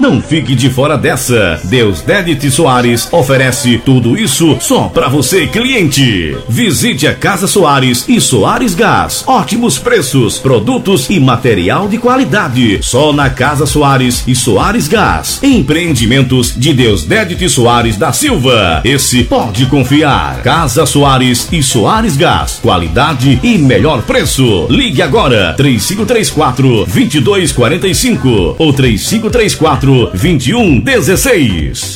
Não fique de fora dessa. Deusdedit Soares oferece tudo isso só para você, cliente. Visite a Casa Soares e Soares Gás. Ótimos preços, produtos e material de qualidade. Só na Casa Soares e Soares Gás. Empreendimentos de Deusdedit Soares da Silva. Esse pode confiar. Casa Soares e Soares Gás. Qualidade e melhor preço. Ligue agora. 3534-2245 ou 3534-2116.